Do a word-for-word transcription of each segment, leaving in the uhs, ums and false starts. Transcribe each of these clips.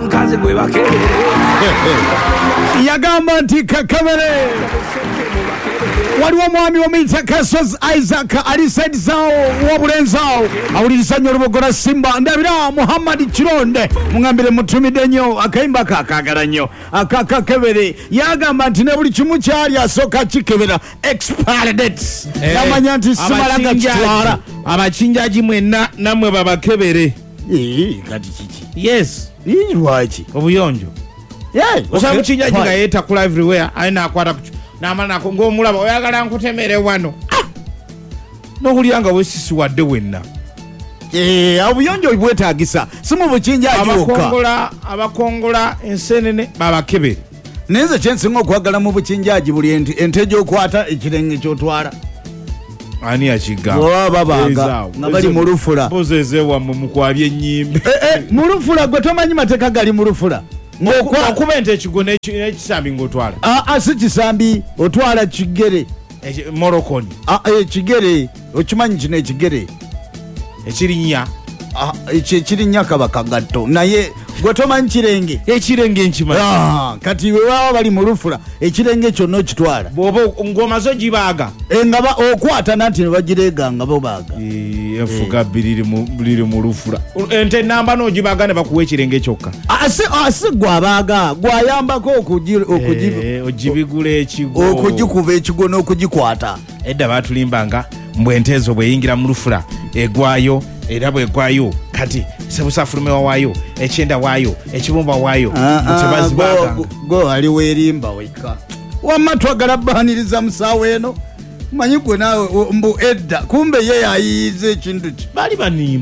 nkaze gwe bakebere yagamba nti kakebere waliwo mwami omuyita Kasozi Isaac ali saidi zaawo wobulenzawo awuliriza nnyo olubogora Simba ndabira Muhammad Kironde mungambire mutumide nnyo akayimba kakagala nnyo akakakebere yagamba nti ne buli kimu kyali asooka kikebera expired dates yamanya nti simalaga kitwala abakinjaji mwenna namwe babakebere kati kiki yes lwaki obuyonjo osaba mukinjaji nga yeeta ku everywhere ayina akwata namala ng'omulaba oyagala nkutemere wano n'okulya nga wesisiwadde wenna obuyonjo bwetaagisa si mu bukinjaji wokka abakongola ensenene babakebere naye nze kyensinga okwagala mu bukinjaji buli ente gy'okwata ekirenge ky'otwala ani yakigga babanga nga bali mu lufula bozeezewammwe mukwabya ennyimbe mu lufula gwe tomanyi mateeka gali mu lufula okuba ente ekigo n'ekisambi ng'otwala si kisambi otwala kigere morokoni ekigere okimanyi kino ekigere ekirinnya ekyo ekirinnya kabaka gatto naye gwe tomanyi kirenge ekirenge nkimanyi kati we baba bali mu lufula ekirenge kyonna okitwala bw'oba ng'omaze ogibaaga nga okwata nanti ne bagireega nga bo baaga enfuga liri mu lufula ente enamba n'ogibaaga ne bakuwa ekirenge kyokka si gwabaaga gwayambako ogibigula ekigo okugikuba ekigo n'okugikwata edda baatulimbanga mbwente ezo bweyingira mu lufula egwayo era bwegwayo kati sebusafulumewa waayo ekyenda waayo ekibumba waayo go ali weerimba weka wamma twagala baaniriza musaawo eno manyi gwe naawe mbu edda kumbe ye yayiyiza ekintu ki bali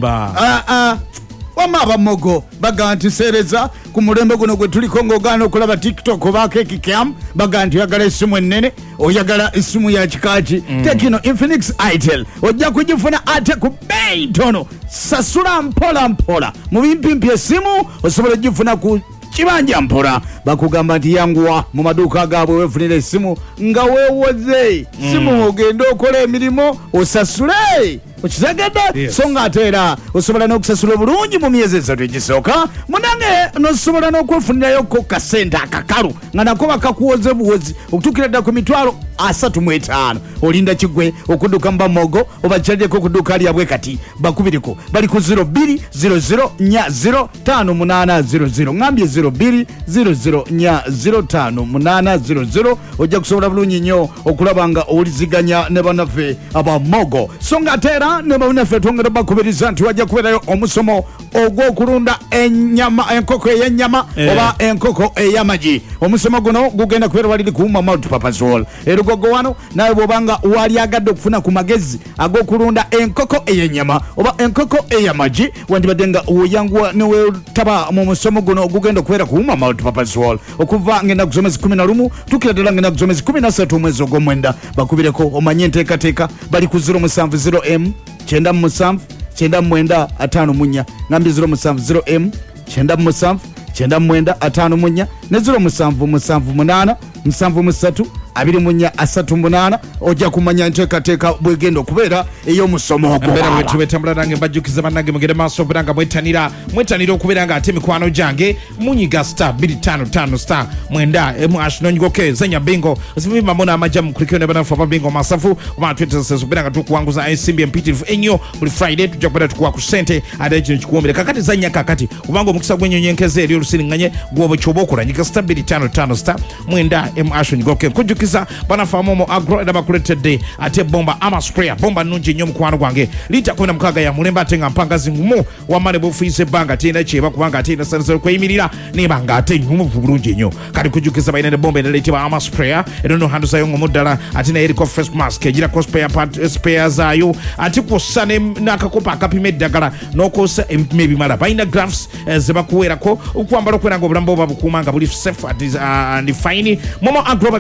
banimba wamma abamogo baga nti seereza ku mulembe guno gwe tuliko ng'ogaana okulaba tiktok oba kekikam baga nti oyagala essimu ennene oyagala essimu ya kikaaki tekino Infinix Itel ojja kugifuna ate ku bbeeyi ntono sasula mpola mpola mu bimpimpi essimu osobola ogifuna ku kibanja mpola bakugamba nti yanguwa mu maduuka gaabwe weefunira essimu nga weewoze simu ogenda okola emirimu osasule okitegedde so nga ate era osobola n'okusasula obulungi mu myezi esatu egisooka munange nosobola n'okwefunirayoko kasente akakalu nga nako bakakuwoze buwozi okutuukira ddala ku mitwalo asatu mu etaano olinda kigwe okudduka mu bamogo oba kyalyeko okudduka lyabwe kati bakubiriko bali ku zero bbiri zero zero nnya zero ttaano munaana zero zero ngambye zero bbiri zero zero nnya zero ttaano munaana zero zero ojja kusobola bulungi nnyo okulaba nga owuliziganya ne bannaffe abamogo so nga ate era ne bannaffe twongera bakubiriza nti wajja kubeerayo omusomo ogw'okulunda ennyama enkoko ey'ennyama oba enkoko ey'amagi omusomo guno gugenda kubeera waliri kuwuma multipurpose erugogo wano nawe bw'obanga wali agadde okufuna ku magezi ag'okulunda enkoko ey'ennyama oba enkoko ey'amagi wandibadde nga weyanguwa neweetaba mu musomo guno ogugenda okubeera kuwuma multipurpose okuva ng'ennaku z'omwezi kumi na lumu tukira ddala ng'ennaku z'omwezi kumi na ssatu omwezi ogw'omwenda bakubireko omanye enteekateeka bali ku zero musanvu zero m kyenda mu musanvu kyenda mu mwenda ataano mu nnya ngambye zero musanvu zero m kyenda mu musanvu kyenda mu mwenda ataano mu nnya ne zero musanvu musanvu munaana musanvu mu ssatu abiri mu nnya asatu munaana ojja kumanya enteekateeka bwegenda okubeera ey'omusomo ogwobeera bwe tubetambula nange mbajjukiza bannange mugende maaso okubeera nga mwetanira mwetanira okubeera nga ate mikwano gyange munyiga star bbiri ttaano ttaano star mwenda emu ash nonyigoke zenya bingo zibimbamu n'amajja mu kulikio ne banafu ababingo masafu oba twetezesezo okubeera nga tukuwanguza ensimbi empitirivu ennyo buli friday tujja kubeera tukuwa ku ssente ate kino kikuwombere kakati zanya kakati kubanga omukisa gw'ennyonyi enkeze eri olusiringanye gwoba kyoba okola nyiga star bbiri ttaano ttaano star mwenda emu ash nonyigoke nkujjukiza banafamomo agro era bakuletedde ate bomba ama sprayer bomba nnungi nnyo mukwano gwange lita kumi na mukaaga ya mulembe ate nga mpangazi ngumu wamale bwofuyise ebbanga ate era kyeba kubanga ate era sanisalo kweyimirira neba nga ate nyumuvu bulungi nnyo kati kujjukiza balina ne bomba endala eyitibwa ama sprayer era no hando zayo ngomu ddala ate naye eriko face mask egirako sprayer zaayo ate kwossa n'akakopo akapima eddagala n'okosa ebipima ebimala balina gloves ze bakuweerako okwambala okubeera nga obulamu bwo babukuuma nga buli safe and fine momo agro baga nti balina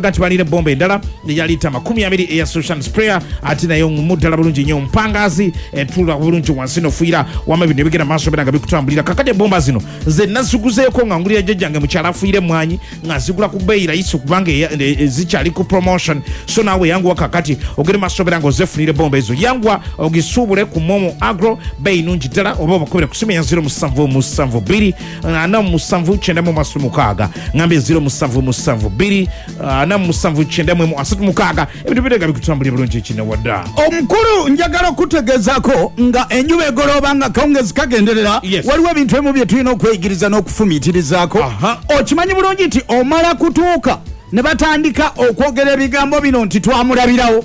bomba endala eya lita makumi abiri eya social sprayer ate nayo muddala bulungi nnyo mpangazi etula bulungi wansi nofuira wama bino ebigenda maaso bera nga bikutambulira kakati bomba zino ze naziguzeeko nga ngulira jjajjange mukyala afuire mwanyi nga zigula ku bbeeyi layisi kubanga zikyali ku promotion so naawe yanguwa kakati ogere maaso bera nga ozefunire bomba ezo yanguwa ogisuubule ku momo agro bbeeyi nungi ddala oba obakubire ku simu ya zero musanvu musanvu bbiri ana musanvu kyenda mu maso mukaaga ngambe zero musanvu musanvu bbiri ana musanvu kyenda mu asatu mukaaga ebintu birega bikutambulira bulungi ekine wadda omukulu njagala okutegezaako nga enjuba egolooba nga kawungezi kagenderera Yes. waliwo ebintu ebimu bye tulina okweyigiriza n'okufumiitirizaako Aha. okimanyi bulungi nti omala kutuuka ne batandika okwogera ebigambo bino nti twamulabirawo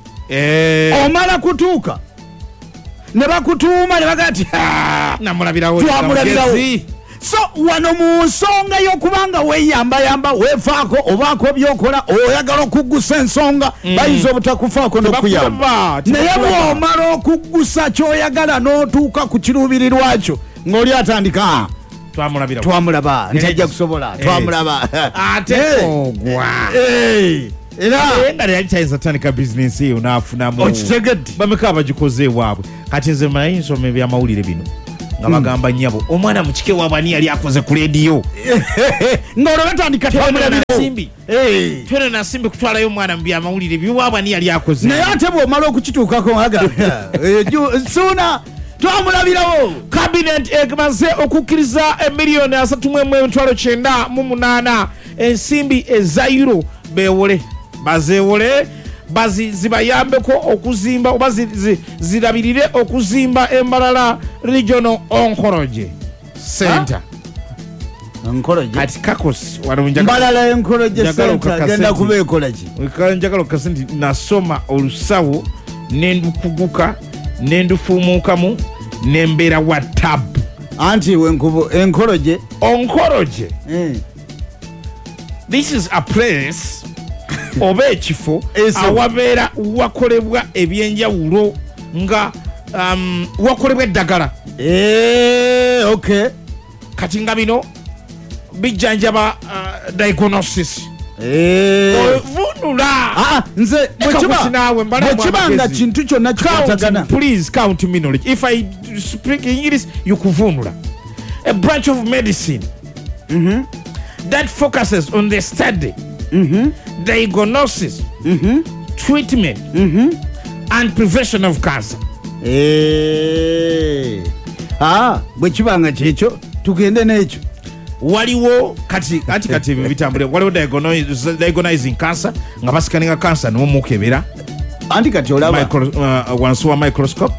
eh omala kutuuka ne bakutuuma ne bagaa ti namulabirawo twamulabirawo so wano mu nsonga y'okubanga weeyambayamba weefaako obaako byokola oyagala okuggusa ensonga bayinza obutakufaako n'okuyamba naye bw'omala okuggusa kyoyagala n'otuuka ku kiruubirirwa kyo ng'oli atandika twamulabirawo twamulaba ntajja kusobola twamulaba ate ogwa era nga yali tayinza tandika bizinensi eyo n'afunamu okitegedde bameka abagikoze ewaabwe kati nze manyi nsoma ebyamawulire bino nga bagamba nnyabo omwana mukike waabwe ani yali akoze ku leediyo ng'olwo batandika twamulabirawo twene nasimbi kutwalayo omwana mu byamawulire byowaabwe ani yali akoze naye ate bw'omala okukituukako aga suuna twamulabirawo kabinet emaze okukkiriza emiliyoni asatu mu emu emitwalo kyenda mu munaana ensimbi eza euro beewole bazeewole bazi zibayambeko okuzimba oba zi- zi- zirabirire okuzimba embalala regional oncology center nkoloje kati kakosi wano njagala- mbalala enkoloje njagala center okakasa genda nti- kuba ekola ki Wekala njagala okasi nti nasoma olusawo nendukuguka nendufuumuukamu nembeera wa tab anti wenkubu enkoloje oncology eh. this is a place oba ekifo Eso. awabeera wakolebwa ebyenjawulo nga um, wakolebwa eddagala Eh, okay kati nga bino bijjanjaba uh, diagnosis Eh. ovunula Ah, nze Eka kusi naawe, mbala bwekibanga mwamagezi. kintu kyonna kikwatagana count, please count me knowledge if I speak English you kuvunula a branch of medicine Mhm, that focuses on the study mhm, diagnosis mhm, treatment mhm. and prevention of cancer Eh. Ah, bwekibanga kyekyo tugende n'ekyo waliwo kati kati kati ebyo bitambule waliwo diagnose- diagnosing cancer nga basikaninga cancer nomukebera anti kati olaba Micro- uh, wansi wa microscope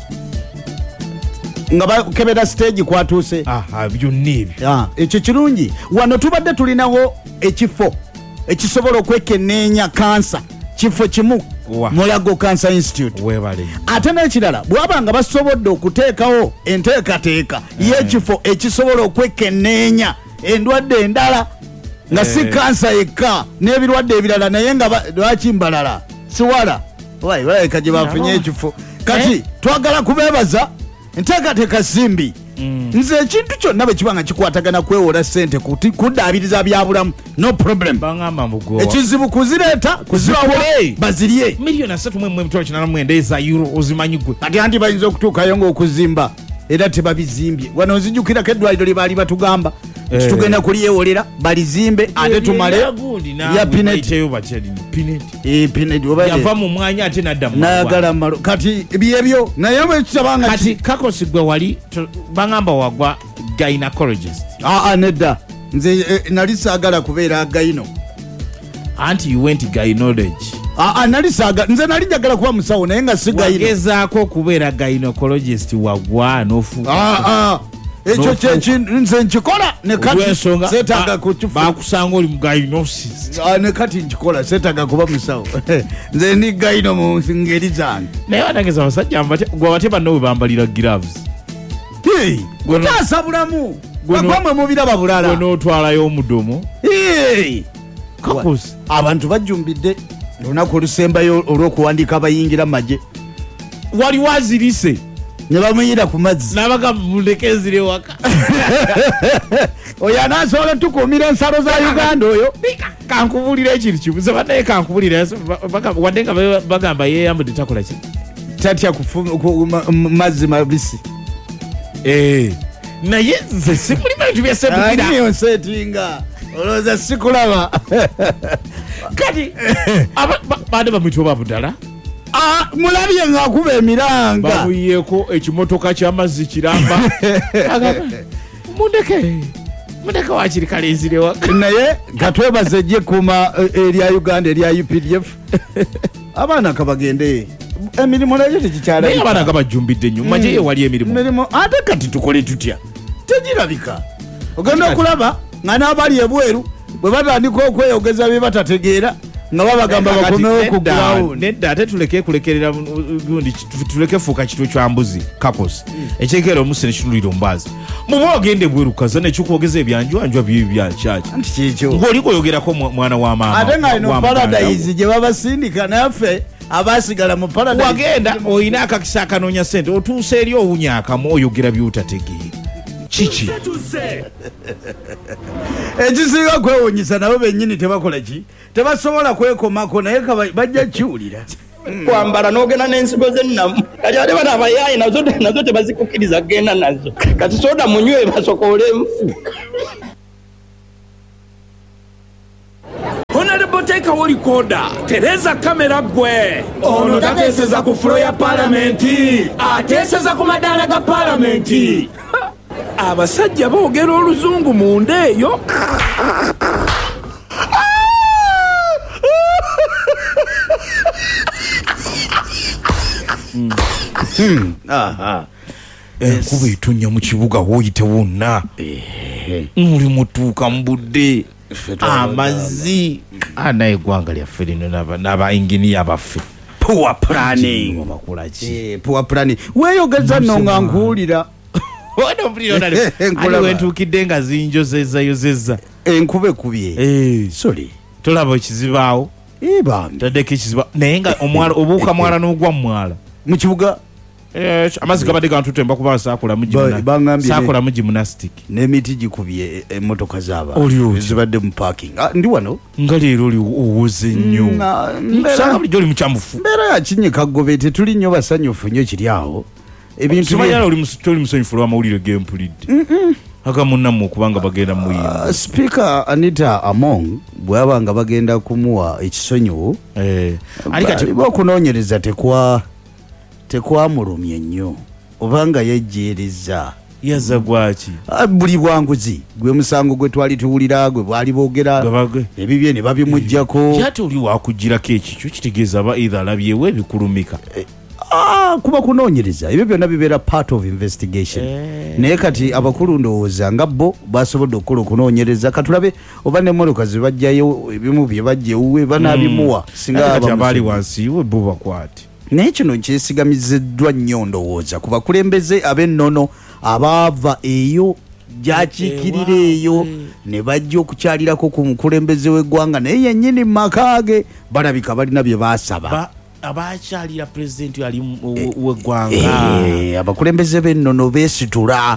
nga bakebera stage kwatuuse aha byonna ebyo Ah, ekyo kirungi wano tubadde tulinawo ekifo ekisobola okwekenneenya kansa kifo kimu Wa. mulago cancer institute webale ate n'ekirala bwaba nga basobodde okuteekawo enteekateeka y'ekifo ekisobola okwekenneenya endwadde endala nga si Eh. kansa yekka n'ebirwadde ebirala naye nga ba- lwaki mbalala siwala wayi balabika gye bafunye Nabo. ekifo kati twagala kubeebaza enteekateeka simbi nze ekintu kyonna bwe kiba nga kikwatagana kwewola ssente kuti- kuddaabiriza byabulamu no problem baŋŋamba mbugo ekizibu kuzireeta kuzibawa Kuzikole. bazirye miliyoni asatu mu emu emitwalo kinana mu mwenda eza euro ozimanyi gwe kati anti bayinza okutuukayo ng'okuzimba era tebabizimbye wano nzijukirako eddwaliro lye baali batugamba nti Eh. tugenda kulyewolera balizimbe ate tumale ya pineti Eh, pineti oba ye- yava mu mwanya ate nadda mu nayagala malo kati byebyo naye bwekitabanga kati kakosi gwe wali to- baŋŋamba wagwa gynecologist aa nedda nze eh, nali saagala kubeera gayino anti you went gynology aa nali saaga nze nali njagala kuba musawo naye nga si gayino wagezaako okubeera gynecologist wagwa nofu aa ekyo No, kyekintu nze nkikola ne kati olwensonga seetaaga ba- kukifu bakusanga oli mu gynosis Ah, ne kati nkikola seetaaga kuba musawo nze ndi gayino mu ngeri zange naye wanageza abasajja gwe bate banno we bambalira gloves Hey, kutaasa bulamu Guno- bakwamwe mubiraba bulala gwe n'otwalayo omudomo Hey. kakosi abantu bajumbidde olunaku olusembayo olw'okuwandiika abayingira magye waliwo azirise ne bamuyira ku mazzi n'abaga mulekezi waka oyo anaasobola tukuumira ensalo za Uganda oyo kankubulira ekintu kibuze banaye kankubulira wadde nga bagamba yeeyambudde takola ki tatya mazzi mabisi naye nze simulimu ebintu byasebukira nsetinga olowooza sikulaba kati bade bamwita oba budala mulabye ng'akuba emiranga bamuyeko ekimotoka ky'amazzi kiramba mundeke mundeke wakiri kalinzire waka naye katwebaze ejje kuma erya Uganda erya U P D F abaana kabagende emirimu nayo tekikyala naye abaana gabajumbidde nnyo manje wali emirimu ate kati tukole tutya tegirabika ogenda okulaba nga n'abali ebweru bwe batandika okweyogeza bye batategeera nga babagamba bakomewo ku ground nedda ate tuleke kulekerera gundi tuleke fuuka kitwe kya mbuzi kakos ekyekera omusi nekitulira ombaazi muba ogende bwerukaza nekikwogeza ebyanjwanjwa bibi byankyaki anti kikyo ng'oli kweyogerako mwana wa maama ate nga ino paradise gye babasindika naffe abasigala mu paradise wagenda olina akakisa akanoonya ssente otuusa eri owunyakamu oyogera by'otategeera kiki ekisinga kwewunyisa nabo bennyini tebakola ki tebasobola kwekomako naye bajja kiwulira kwambala n'ogenda n'ensigo z'ennamu kati ate bana abayaayi nazo nazo tebazikukkiriza kgenda nazo kati soda munywe basokoole enfu teekawo likoda tereza kamera gwe ono tateeseza ku fulo ya palamenti ateeseza ku madaala ga palamenti abasajja boogera oluzungu munda eyo enkuba etonnya mu kibuga woyite wonna muli mutuuka mu budde amazzi anaye eggwanga lyaffe lino n'abainginiya baffe poor planning bakolaki poor planning weeyogeza nno nga nkuwulira ali wentuukidde nga zinjozezayozezza enkuba ekubye soli tolaba ekizibaawo taddeko ekiziba naye nga obuuka mwala n'ogwa mu mwala mu kibuga amazzi gabadde gantutemba kuba saakolamu gymnastic n'emiti gikubye emmotoka zaaba Oli zibadde mu parking ndi wano nga leero oli owoze nnyo sanga bulijjo oli mukyamufu mbeera yakinyika ggobe tetuli nnyo basanyufu nnyo kiri awo ebintu simanyala oli musanyufu lw'amawulire gempulidde agamunnamu okubanga bagenda muyimba speaker Anita Among bw'aba nga bagenda kumuwa ekisonyiwo aliba okunoonyereza tekwa tekwamulumye nnyo obanga yejjeereza yaza gwaki buli bwanguzi gwe musango gwe twali tuwulira gwe bwali boogera ebibye ne babimuggyako kyate oli wakugirako ekikyo kitegeeza aba either alabyewo ebikulumika kuba kunoonyereza ebyo byonna bibeera part of investigation naye kati abakulu ndowooza nga bo basobodde okukola okunoonyereza katulabe oba n'emmotoka ze bajjayo ebimu bye bajjewuwe banaabimuwa singa abaali wansi we bo bakwate naye kino kyesigamiziddwa nnyo ndowooza ku bakulembeze ab'ennono abaava eyo gyakiikirira eyo ne bajja okukyalirako ku mukulembeze w'eggwanga naye yennyini mu maka ge balabika balina bye baasaba abakyalira pulezidenti ali w'eggwanga abakulembeze b'ennono beesitula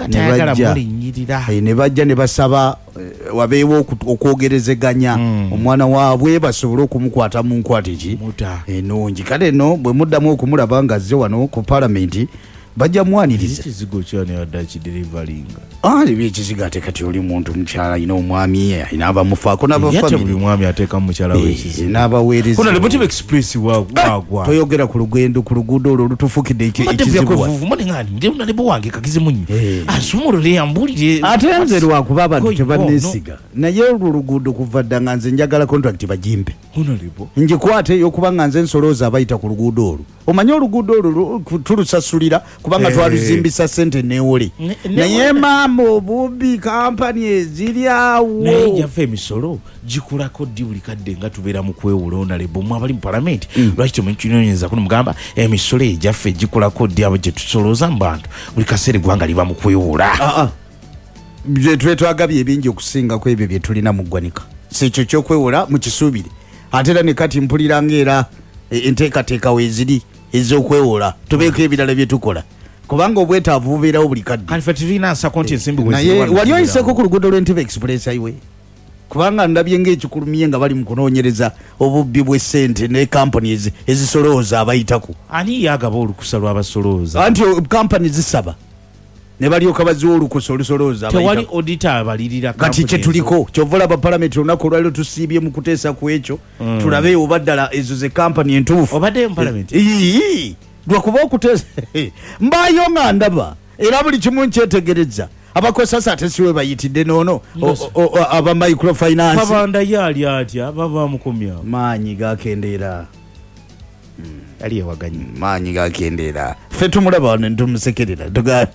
ne bajja ne basaba wabeewo okwogerezeganya omwana waabwe basobole okumukwata mu nkwata eki enungi kale nno bwe muddamu okumulaba nga azze wano ku palamenti bajja mwaniriza ekizigo kyani adda kiderivalinga ali ekizigo ate kati oli muntu mukyala alina omwami alina abamufaako n'abafamili mwami ateekamu mukyala wekizigo n'abaweereza kuna lemotive express wagwa toyogera ku lugendo ku luguudo olwo lutufuukidde ekizibu nalebo wange kagize munyi asumulole yambulire ate nze lwakuba abantu tebanneesiga naye olwo oluguudo kuva dda nga nze njagala contract bagimpe ngikwate eyokuba nga nze nsolooza abayita ku luguudo olwo omanye oluguudo olwo tulusasulira kubanga twaluzimbisa sente neewole naye maama obubi kampani eziri awo naye jaffe emisolo gikulako ddi buli kadde nga tubeera mu kwewula onalebo mu abali mu palamenti lwaki temukinonyeza kuno mugamba emisolo egyaffe gikulako ddi abo gye tusolooza mu bantu buli kaseera eggwanga liba mu kwewula twetwagabye ebingi okusingako ebyo bye tulina mu ggwanika si ekyo ky'okwewula mu kisuubire ate era ne kati mpulira ng'era enteekateeka weeziri ez'okwewola tubeeko ebirala bye tukola kubanga obwetaavu bubeerawo buli kadde kati fe tulinansa konti ensimbi naye wali oyiseko ku luguudo lw'Entebbe Express highway kubanga ndabye ng'ekikulumye nga bali mu kunoonyereza obubbi bw'essente ne kampani ezisolooza abayitaku ani yagaba olukusa lw'abasolooza anti kampani zisaba ne balyoka baziwa olukusa olusolooza tewali odita abalirira kati kyetuliko kyova olaba palamenti olunaku olwaliro tusiibye mu kuteesa ku ekyo tulabe oba ddala ezo ze kampani entuufu obaddeyo mu palamenti lwakuba okuteesa mbaayo nga ndaba era buli kimu nkyetegereza abakozesa ate siwe bayitidde noono aba microfinance babanda yali atya baba mukomya maanyi gakendeera yali ewaganye maanyi gakendeera ffe tumulaba wano netumusekerera tuga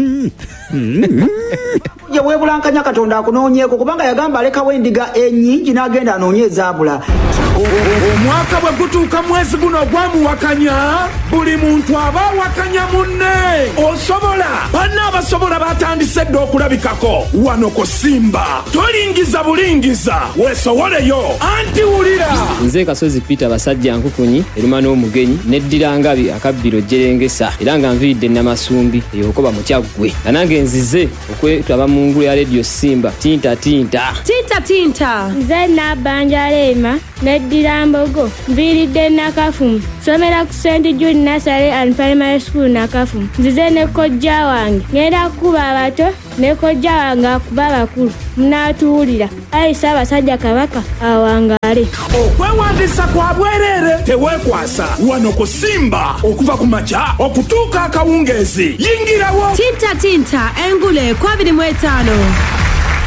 yewebulankanya katonda akunoonyeeko kubanga yagamba alekawo endiga ennyingi n'agenda anoonye ezaabula omwaka bwe gutuuka mwezi guno gwamuwakanya buli muntu aba awakanya munne osobola banna abasobola batandise dde okulabikako wano ku Simba tolingiza bulingiza weesowoleyo anti wulira nze Kasozi Peter basajja nkukunyi eruma n'omugenyi neddiranga akabbiro jerengesa era nga nviridde Namasumbi eyokoba mukyaggwe nanange nzize okwetaba mu ngulu ya Radio Simba tinta tinta tinta tinta nze Nabanja Lema neddira Mbogo nviridde Nakafumu somera ku Saint Jude Nursery and Primary School Nakafumu nzize ne kojja wange ngenda kuba abato ne kojja wange akuba abakulu munaatuwulira ayisa abasajja kabaka awangale okwewandiisa kwa bwereere teweekwasa wano ku Simba okuva ku makya okutuuka akawungeezi yingirawo tinta tinta engule kwa abiri mu etaano